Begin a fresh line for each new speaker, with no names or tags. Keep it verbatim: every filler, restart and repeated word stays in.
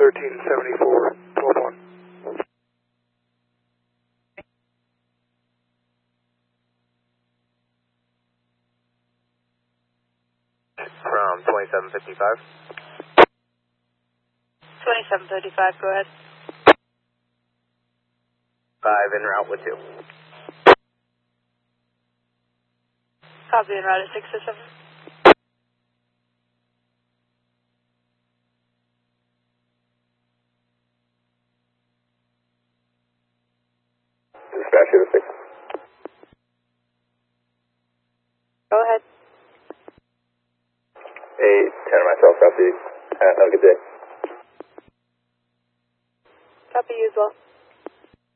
thirteen seventy-four, twelve one.
From twenty-seven fifty-five.
twenty-seven fifty-five, go ahead.
five en route with two.
Copy en route at six oh seven.
Dispatch to six.
Go ahead.
eight, ten myself, copy. Have a good day.
Copy you as well.